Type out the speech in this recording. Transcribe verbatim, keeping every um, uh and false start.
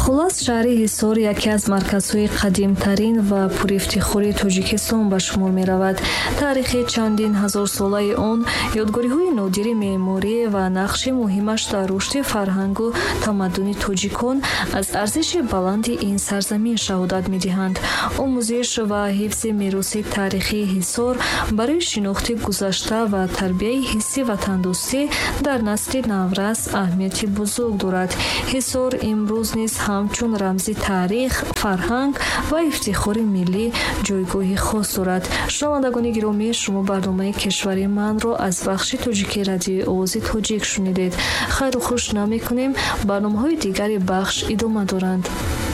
خلاص شهر حصار یکی از مرکزهای قدیمترین و پرافتخاری تاجیکستان به شمار می رود. تاریخ چندین هزار ساله آن یادگاری‌های نادر معماری و نقش مهمش در رشد فرهنگ و تمدن تاجیکان از ارزش بلند این سرزمین شهادت می‌دهند. آموزش و حفظ میراث تاریخی حصار برای شناخت گذشته و تربیت حسی و تندرستی در نسل نورس اهمیت بزرگ دارد. حصار امروز نیز همچون رمز تاریخ، فرهنگ و افتخار ملی جایگاه خاص دارد. شنوندگان گرامی، شما برنامه کشور من را از بخش تاجیکی رادیو آواز تاجیک شنیدید. خیر و خوش نمی کنیم. برنامه های دیگری بخش ادامه دارند.